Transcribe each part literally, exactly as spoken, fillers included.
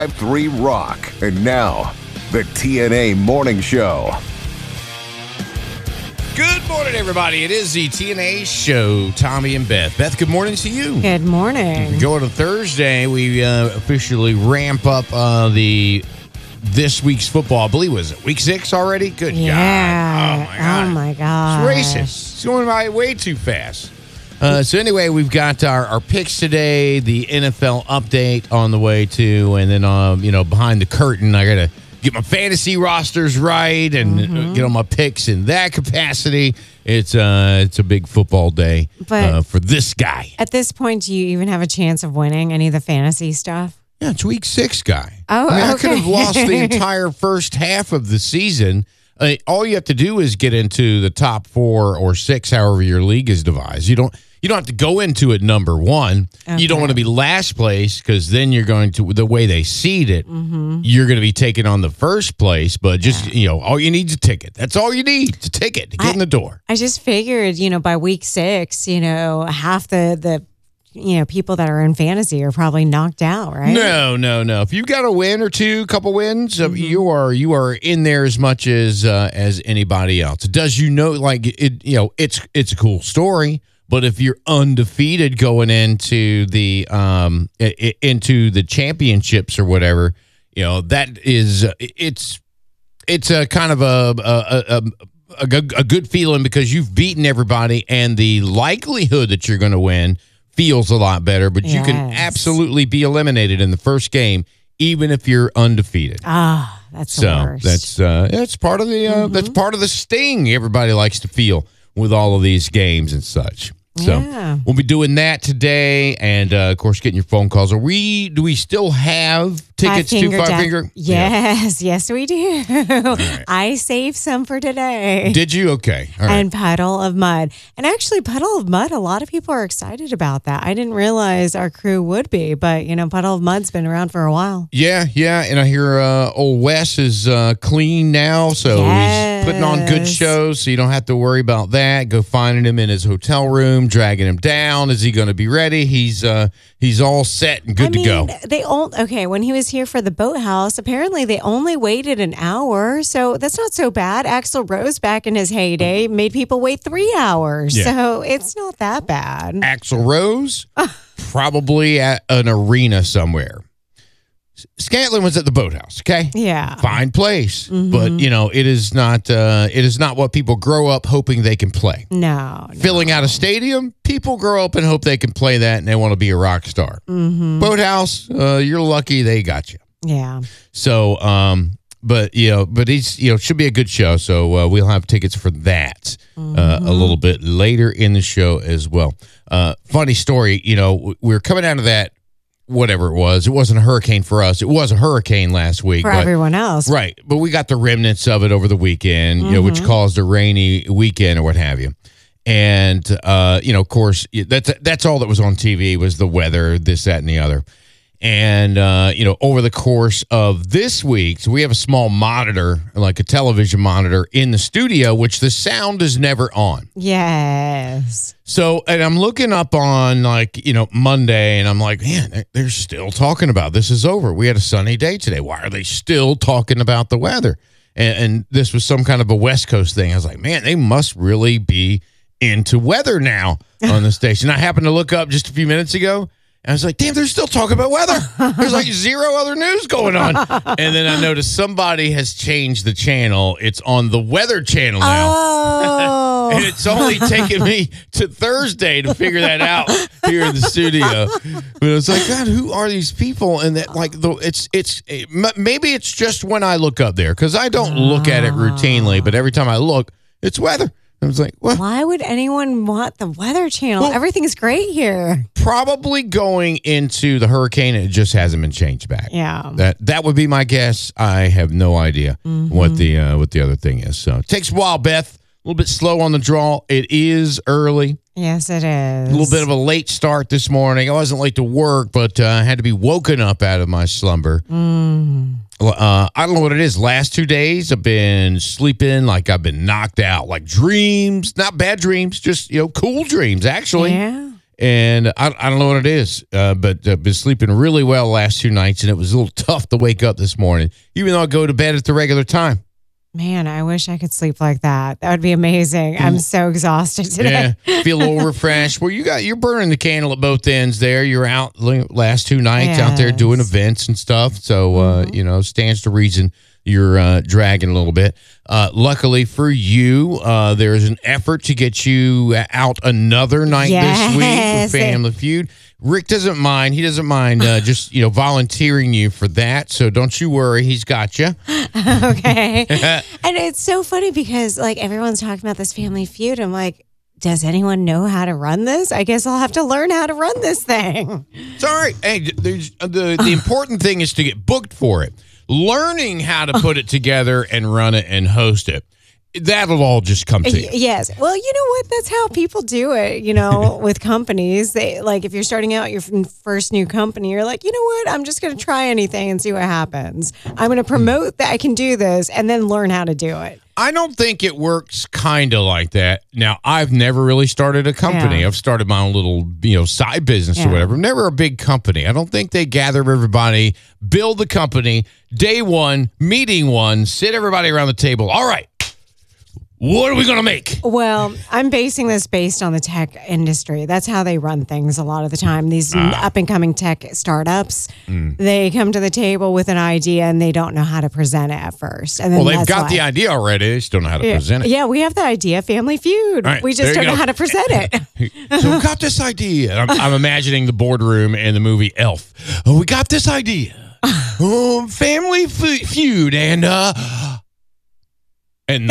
three Rock. And now, the T N A Morning Show. Good morning, everybody. It is the T N A Show. Tommy and Beth. Beth, good morning to you. Good morning. Going to Thursday, we uh, officially ramp up uh, the this week's football. I believe, was it week six already? Good yeah. God. Oh, my God. Oh, my God. It's racist. It's going by way too fast. Uh, so anyway, we've got our, our picks today, the N F L update on the way too, and then um, you know, behind the curtain, I gotta get my fantasy rosters right and mm-hmm. get on my picks in that capacity. It's uh, it's a big football day but uh, for this guy. At this point, do you even have a chance of winning any of the fantasy stuff? Yeah, it's week six, guy. Oh, I mean, okay. I could have lost the entire first half of the season. Uh, all you have to do is get into the top four or six, however your league is devised. You don't. You don't have to go into it number one. Okay. You don't want to be last place because then you're going to, the way they seed it, mm-hmm. you're going to be taking on the first place. But just, yeah. you know, all you need is a ticket. That's all you need, it's a ticket to get I, in the door. I just figured, you know, by week six, you know, half the, the, you know, people that are in fantasy are probably knocked out, right? No, no, no. If you've got a win or two, couple wins, mm-hmm. you are you are in there as much as uh, as anybody else. Does you know, like, it, you know, it's it's a cool story. But if you're undefeated going into the um, into the championships or whatever, you know, that is it's it's a kind of a a, a, a, a good feeling because you've beaten everybody, and the likelihood that you're going to win feels a lot better. But yes. you can absolutely be eliminated in the first game, even if you're undefeated. Ah, that's so the worst. that's uh, that's part of the uh, mm-hmm. that's part of the sting everybody likes to feel with all of these games and such. So yeah. we'll be doing that today, and uh, of course, getting your phone calls. Are we? Do we still have tickets five to Five Death. Finger? Yes, yeah. yes, we do. Right. I saved some for today. Did you? Okay, all right. And Puddle of Mud, and actually, Puddle of Mud. A lot of people are excited about that. I didn't realize our crew would be, but you know, Puddle of Mud's been around for a while. Yeah, yeah, and I hear uh, old Wes is uh, clean now, so yes. he's putting on good shows, so you don't have to worry about that. Go finding him in his hotel room, dragging him down. Is he going to be ready? He's uh, he's all set and good I mean, to go. They all okay. When he was here for the boathouse, apparently they only waited an hour, so that's not so bad. Axl Rose, back in his heyday, made people wait three hours, yeah. so it's not that bad. Axl Rose, probably at an arena somewhere. Scantlin was at the boathouse, okay? Yeah. Fine place. Mm-hmm. But, you know, it is not uh, it is not what people grow up hoping they can play. No, no. Filling out a stadium, people grow up and hope they can play that and they want to be a rock star. Mm-hmm. Boathouse, uh, you're lucky they got you. Yeah. So, um, but, you know, but he's, you know, it should be a good show. So uh, we'll have tickets for that mm-hmm. uh, a little bit later in the show as well. Uh, funny story, you know, we we're coming out of that. Whatever it was, it wasn't a hurricane for us. It was a hurricane last week. For but, everyone else. Right. But we got the remnants of it over the weekend, mm-hmm. you know, which caused a rainy weekend or what have you. And, uh, you know, of course, that's that's all that was on T V was the weather, this, that, and the other. And, uh, you know, over the course of this week, so we have a small monitor, like a television monitor in the studio, which the sound is never on. Yes. So, and I'm looking up on, like, you know, Monday, and I'm like, man, they're still talking about this is over. We had a sunny day today. Why are they still talking about the weather? And, and this was some kind of a West Coast thing. I was like, man, they must really be into weather now on the station. I happened to look up just a few minutes ago. And I was like, damn, they're still talking about weather. There's like zero other news going on. And then I noticed somebody has changed the channel. It's on the Weather Channel now. Oh. And it's only taken me to Thursday to figure that out here in the studio. But it's like, God, who are these people? And that, like, the it's it's it, maybe it's just when I look up there because I don't look at it routinely, but every time I look, it's weather. I was like, what? Why would anyone want the Weather Channel? Well, everything's great here. Probably going into the hurricane, it just hasn't been changed back. Yeah, that that would be my guess. I have no idea mm-hmm. what the uh, what the other thing is. So it takes a while, Beth. A little bit slow on the draw. It is early. Yes, it is. A little bit of a late start this morning. I wasn't late to work, but uh, I had to be woken up out of my slumber. Mm. Uh, I don't know what it is. Last two days, I've been sleeping like I've been knocked out. Like dreams, not bad dreams, just, you know, cool dreams, actually. Yeah. And I, I don't know what it is, uh, but I've been sleeping really well the last two nights, and it was a little tough to wake up this morning, even though I go to bed at the regular time. Man, I wish I could sleep like that. That would be amazing. I'm so exhausted today. Yeah, feel a little refreshed. Well, you got you're burning the candle at both ends there. You're out the last two nights out there doing Yes. events and stuff. So uh, you know, stands to reason you're uh, dragging a little bit. Uh, luckily for you, uh, there's an effort to get you out another night this week Yes. with Family Feud. Rick doesn't mind. He doesn't mind uh, just, you know, volunteering you for that. So don't you worry. He's got you. Okay. And it's so funny because like everyone's talking about this Family Feud. I'm like, does anyone know how to run this? I guess I'll have to learn how to run this thing. It's all right. Hey, there's, uh, the, the important thing is to get booked for it. Learning how to put it together and run it and host it. That'll all just come to you. Yes. Well, you know what? That's how people do it, you know, with companies. They like if you're starting out your f- first new company, you're like, you know what? I'm just going to try anything and see what happens. I'm going to promote that I can do this and then learn how to do it. I don't think it works kind of like that. Now, I've never really started a company. Yeah. I've started my own little, you know, side business Yeah. or whatever. Never a big company. I don't think they gather everybody, build the company, day one, meeting one, sit everybody around the table. All right. What are we going to make? Well, I'm basing this based on the tech industry. That's how they run things a lot of the time. These Ah. up and coming tech startups, Mm. they come to the table with an idea and they don't know how to present it at first. And then Well, they've that's got why. the idea already. They just don't know how to Yeah. present it. Yeah, we have the idea, Family Feud. All right, we there just you don't know go. how to present it. So we got this idea. I'm, I'm imagining the boardroom in the movie Elf. Oh, we got this idea. Oh, Family Fe- Feud, and uh, and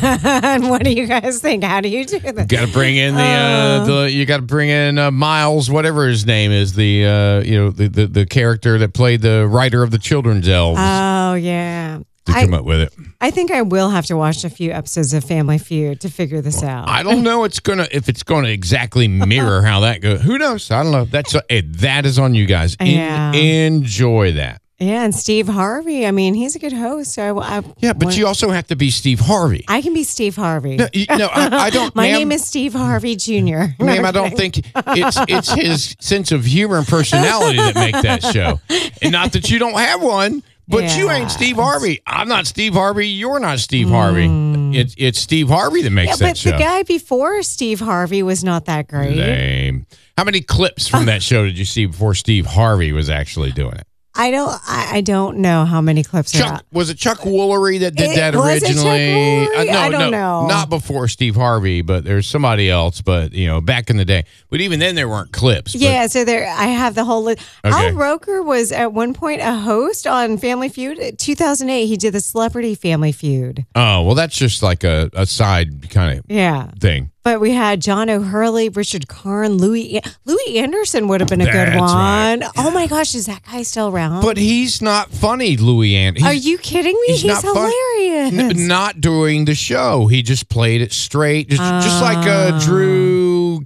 And what do you guys think? How do you do this? got to bring in the uh, the you got to bring in uh, Miles, whatever his name is, the uh, you know the, the the character that played the writer of the Children's Elves Oh, yeah. to I, come up with it. I think I will have to watch a few episodes of Family Feud to figure this out. I don't know. It's gonna if it's gonna exactly mirror how that goes. Who knows? I don't know. That's a, that is on you guys. En- Yeah. enjoy that. Yeah, and Steve Harvey. I mean, he's a good host. So I, I Yeah, but want- you also have to be Steve Harvey. I can be Steve Harvey. No, you- no, I, I don't. My ma'am, name is Steve Harvey Junior ma'am. I don't think it's it's his sense of humor and personality that make that show, and not that you don't have one. But you ain't Yeah. Steve Harvey. I'm not Steve Harvey. You're not Steve Harvey. It's it's Steve Harvey that makes Yeah, that but show. the guy before Steve Harvey was not that great. Lame. How many clips from that show did you see before Steve Harvey was actually doing it? I don't. I, I don't know how many clips are Chuck out. was it Chuck Woolery that did It- that was it Chuck originally? Uh, Woolery? no, I don't no, know. not before Steve Harvey, but there's somebody else. But you know, back in the day, but even then there weren't clips. But- Yeah, so there I have the whole list. Okay. Al Roker was at one point a host on Family Feud. two thousand eight, he did the Celebrity Family Feud. Oh well, that's just like a, a side kind of Yeah. thing. But we had John O'Hurley, Richard Karn, Louis Louis Anderson would have been a good That's one. right. Oh my gosh, is that guy still around? But he's not funny, Louis Anderson. Are you kidding me? he's He's, not fun- hilarious. N- not during the show. He just played it straight, just just like uh, Drew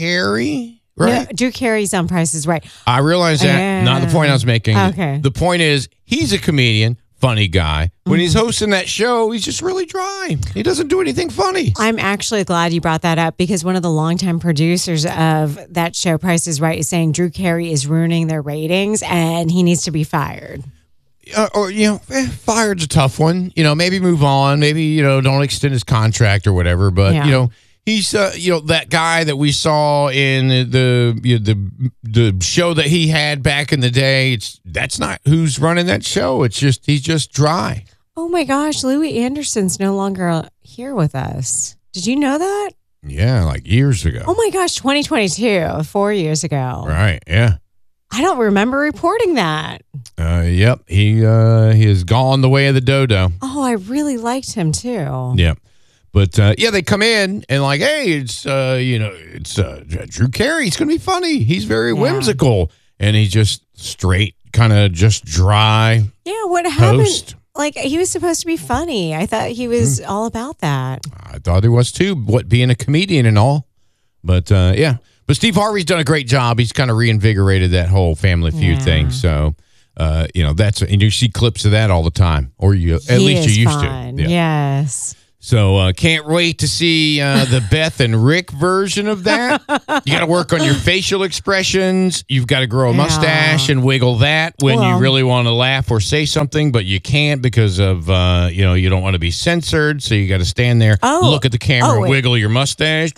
Carey, right? No, Drew Carey's on Price is Right. I realize that. Yeah. Not the point I was making. Okay. The point is, he's a comedian, funny guy. When Mm-hmm. he's hosting that show, he's just really dry. He doesn't do anything funny. I'm actually glad you brought that up because one of the longtime producers of that show, Price is Right, is saying Drew Carey is ruining their ratings and he needs to be fired. Uh, or, you know, eh, fired's a tough one. You know, maybe move on. Maybe, you know, don't extend his contract or whatever. But, Yeah. you know, he's, uh, you know, that guy that we saw in the you know, the the show that he had back in the day. It's that's not who's running that show. It's just he's just dry. Oh my gosh, Louis Anderson's no longer here with us. Did you know that? Yeah, like years ago. Oh my gosh, twenty twenty-two, four years ago. Right. Yeah. I don't remember reporting that. Uh, yep. He uh, he has gone the way of the dodo. Oh, I really liked him too. Yep. But uh, yeah, they come in and like, hey, it's uh, you know, it's uh, Drew Carey. He's gonna be funny. He's very Yeah. whimsical, and he's just straight, kind of just dry Yeah, what happened? host. Like he was supposed to be funny. I thought he was all about that. I thought he was too. What being a comedian and all, but uh, yeah. But Steve Harvey's done a great job. He's kind of reinvigorated that whole Family Feud Yeah. thing. So. Uh, you know that's and you see clips of that all the time, or you at He least is you used fun. to. Yeah. Yes. So uh, can't wait to see uh, the Beth and Rick version of that. You got to work on your facial expressions. You've got to grow a mustache Yeah. and wiggle that when Well- you really want to laugh or say something, but you can't because of, uh, you know, you don't want to be censored. So you got to stand there, Oh. look at the camera, Oh, wait. wiggle your mustache.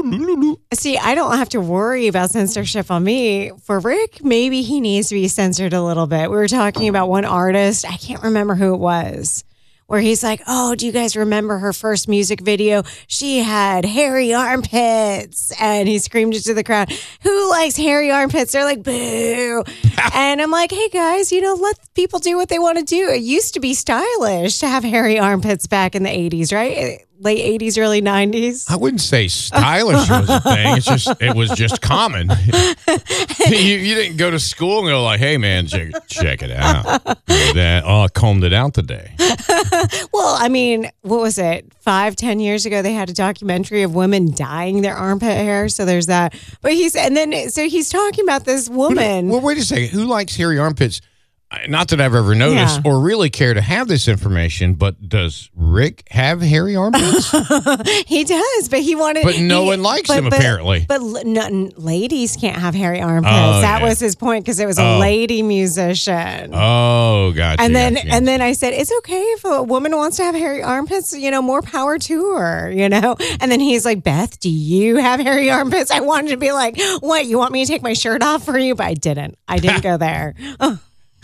See, I don't have to worry about censorship on me. For Rick, maybe he needs to be censored a little bit. We were talking about one artist. I can't remember who it was. Where he's like, oh, do you guys remember her first music video? She had hairy armpits. And he screamed into the crowd, who likes hairy armpits? They're like, boo. And I'm like, hey, guys, you know, let people do what they want to do. It used to be stylish to have hairy armpits back in the eighties, right? Late eighties, early nineties. I wouldn't say stylish was a thing. It's just it was just common. you, you didn't go to school and go like, "Hey, man, check, check it out." That oh, I combed it out today. Well, I mean, what was it? Five, ten years ago, they had a documentary of women dyeing their armpit hair. So there's that. But he's and then so he's talking about this woman. Well, wait a second. Who likes hairy armpits? Not that I've ever noticed Yeah. or really care to have this information, but does Rick have hairy armpits? He does, but he wanted. But no he- one likes but- them, but- apparently. But l- no, ladies can't have hairy armpits. Oh, that yeah. was his point because it was a Oh. lady musician. Oh, gotcha. And then, gotcha. and then I said, it's okay if a woman wants to have hairy armpits. You know, more power to her. You know. And then he's like, Beth, do you have hairy armpits? I wanted to be like, what? You want me to take my shirt off for you? But I didn't. I didn't go there. Oh.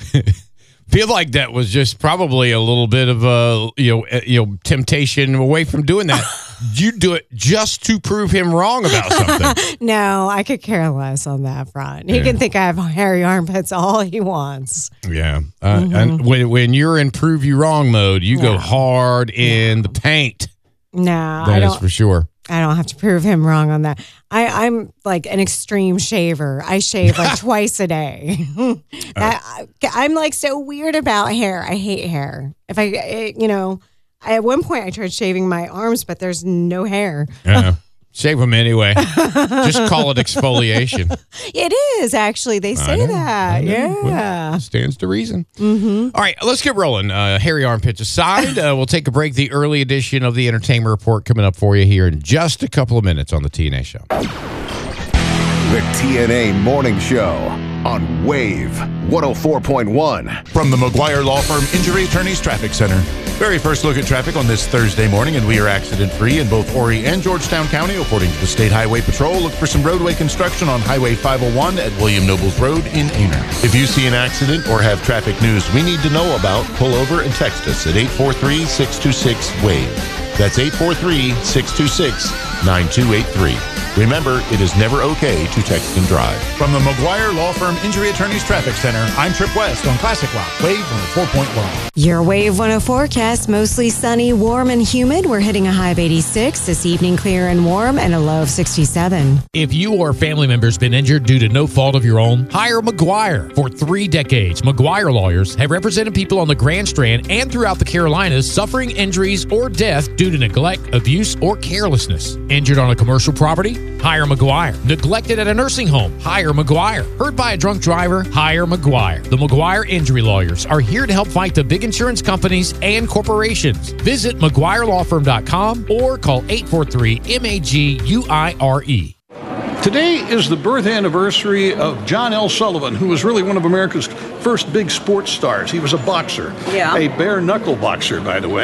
feel like that was just probably a little bit of a you know uh, you know temptation away from doing that. You do it just to prove him wrong about something. No, I could care less on that front. He Yeah. can think I have hairy armpits all he wants. Yeah, uh, Mm-hmm. and when when you're in prove you wrong mode, you go Yeah. hard in the paint. No, I That is don't. for sure. I don't have to prove him wrong on that. I, I'm like an extreme shaver. I shave like twice a day. that, I, I'm like so weird about hair. I hate hair. If I, it, you know, I, at one point I tried shaving my arms, but there's no hair. Yeah. Shave them anyway. Just call it exfoliation. It is actually. They say know, that. I know. Yeah. Stands to reason. Mm-hmm. All right, let's get rolling. Uh, hairy armpits aside, uh, we'll take a break. The early edition of the Entertainment Report coming up for you here in just a couple of minutes on the T N A Show. The T N A Morning Show on Wave one oh four point one. From the McGuire Law Firm Injury Attorneys Traffic Center. Very first look at traffic on this Thursday morning, and we are accident-free in both Horry and Georgetown County, according to the State Highway Patrol. Look for some roadway construction on Highway five oh one at William Nobles Road in Aner. If you see an accident or have traffic news we need to know about, pull over and text us at eight four three, six two six, WAVE. That's eight four three, six two six, nine two eight three. Remember, it is never okay to text and drive. From the McGuire Law Firm Injury Attorneys Traffic Center, I'm Trip West on Classic Rock, Wave one oh four point one. Your Wave one oh forecast, mostly sunny, warm, and humid. We're hitting a high of eighty-six. This evening, clear and warm, and a low of sixty-seven. If you or family members been injured due to no fault of your own, hire McGuire. For three decades, McGuire lawyers have represented people on the Grand Strand and throughout the Carolinas suffering injuries or death due to neglect, abuse, or carelessness. Injured on a commercial property? Hire McGuire. Neglected at a nursing home? Hire McGuire. Hurt by a drunk driver? Hire McGuire. The McGuire Injury Lawyers are here to help fight the big insurance companies and corporations. Visit McGuire Law Firm dot com or call eight four three, M A G U I R E. Today is the birth anniversary of John L. Sullivan, who was really one of America's first big sports stars. He was a boxer, Yeah. a bare-knuckle boxer, by the way.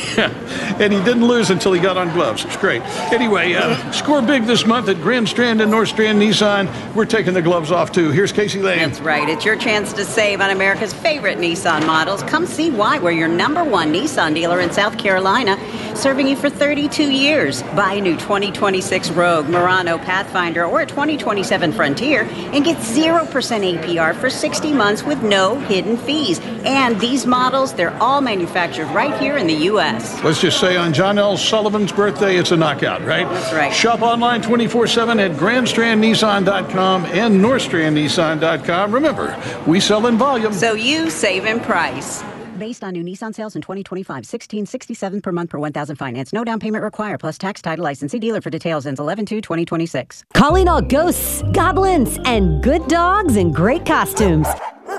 And he didn't lose until he got on gloves. It's great. Anyway, uh, score big this month at Grand Strand and North Strand Nissan. We're taking the gloves off, too. Here's Casey Lane. That's right. It's your chance to save on America's favorite Nissan models. Come see why we're your number one Nissan dealer in South Carolina, serving you for thirty-two years. Buy a new twenty twenty-six Rogue, Murano, Pathfinder, or a twenty twenty-seven Frontier and get zero percent A P R for sixty months with no hidden fees. And these models, they're all manufactured right here in the U S Let's just say on John L. Sullivan's birthday, it's a knockout, right? That's right. Shop online twenty-four seven at Grand Strand Nissan dot com and North Strand Nissan dot com. Remember, we sell in volume. So you save in price. Based on new Nissan sales in twenty twenty-five, sixteen sixty-seven per month per one thousand finance. No down payment required, plus tax, title, license. See dealer for details. Ends eleven two twenty twenty-six. Calling all ghosts, goblins, and good dogs in great costumes.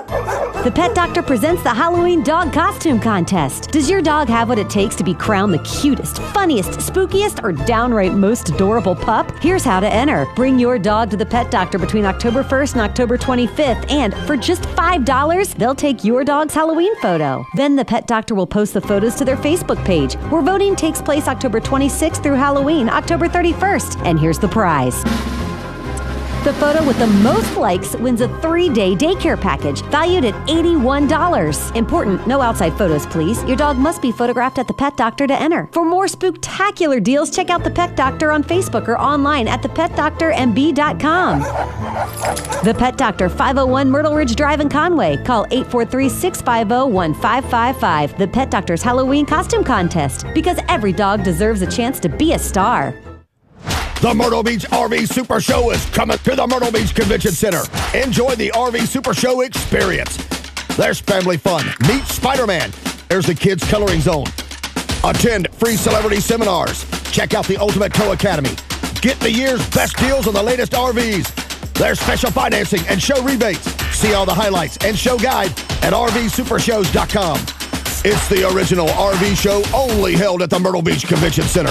The Pet Doctor presents the Halloween Dog Costume Contest. Does your dog have what it takes to be crowned the cutest, funniest, spookiest, or downright most adorable pup? Here's how to enter. Bring your dog to the Pet Doctor between October first and October twenty-fifth, and for just five dollars, they'll take your dog's Halloween photo. Then the Pet Doctor will post the photos to their Facebook page, where voting takes place October twenty-sixth through Halloween, October thirty-first. And here's the prize. The photo with the most likes wins a three-day daycare package valued at eighty-one dollars. Important, no outside photos, please. Your dog must be photographed at the Pet Doctor to enter. For more spooktacular deals, check out the Pet Doctor on Facebook or online at the pet doctor m b dot com. The Pet Doctor, five oh one Myrtle Ridge Drive in Conway. Call eight four three, six five zero, one five five five. The Pet Doctor's Halloween Costume Contest, because every dog deserves a chance to be a star. The Myrtle Beach R V Super Show is coming to the Myrtle Beach Convention Center. Enjoy the R V Super Show experience. There's family fun. Meet Spider-Man. There's the Kids Coloring Zone. Attend free celebrity seminars. Check out the Ultimate Tow Academy. Get the year's best deals on the latest R Vs. There's special financing and show rebates. See all the highlights and show guide at r v super shows dot com. It's the original R V show only held at the Myrtle Beach Convention Center.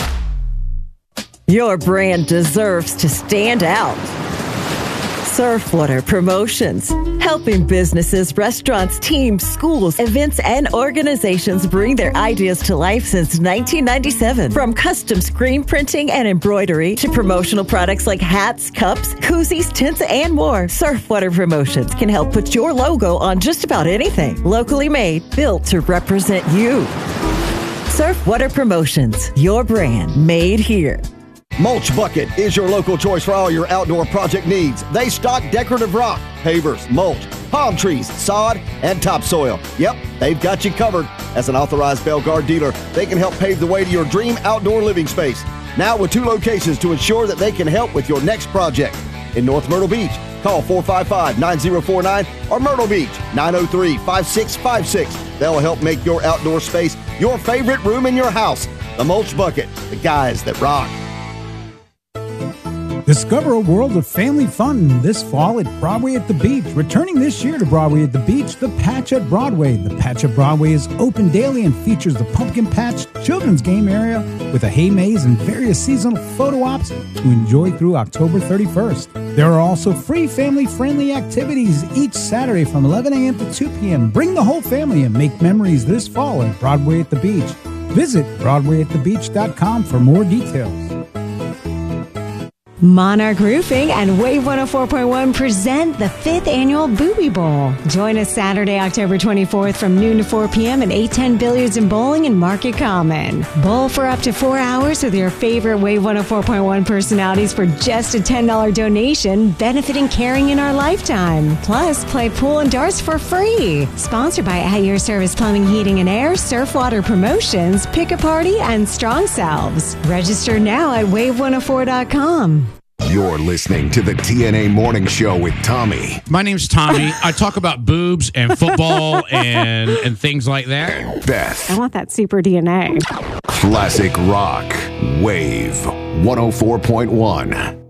Your brand deserves to stand out. Surfwater Promotions, helping businesses, restaurants, teams, schools, events, and organizations bring their ideas to life since nineteen ninety-seven. From custom screen printing and embroidery to promotional products like hats, cups, koozies, tents, and more, Surfwater Promotions can help put your logo on just about anything. Locally made, built to represent you. Surfwater Promotions, your brand made here. Mulch Bucket is your local choice for all your outdoor project needs. They stock decorative rock, pavers, mulch, palm trees, sod, and topsoil. Yep, they've got you covered. As an authorized Belgard dealer, they can help pave the way to your dream outdoor living space. Now with two locations to ensure that they can help with your next project. In North Myrtle Beach, call four five five, nine zero four nine or Myrtle Beach, nine oh three, five six five six. They'll help make your outdoor space your favorite room in your house. The Mulch Bucket, the guys that rock. Discover a world of family fun this fall at Broadway at the Beach. Returning this year to Broadway at the Beach, The Patch at Broadway. The Patch at Broadway is open daily and features the Pumpkin Patch children's game area with a hay maze and various seasonal photo ops to enjoy through October thirty-first. There are also free family-friendly activities each Saturday from eleven a.m. to two p.m. Bring the whole family and make memories this fall at Broadway at the Beach. Visit broadway at the beach dot com for more details. Monarch Roofing and Wave one oh four point one present the fifth annual Booby Bowl. Join us Saturday, October twenty-fourth from noon to four p.m. at eight ten Billiards and Bowling in Market Common. Bowl for up to four hours with your favorite Wave one oh four point one personalities for just a ten dollars donation, benefiting Caring in Our Lifetime. Plus, play pool and darts for free. Sponsored by At Your Service Plumbing, Heating and Air, Surfwater Promotions, Pick a Party, and Strong Selves. Register now at wave one oh four dot com. You're listening to the T N A Morning Show with Tommy. My name's Tommy. I talk about boobs and football and, and things like that. Beth. I want that super D N A. Classic Rock. Wave one oh four point one.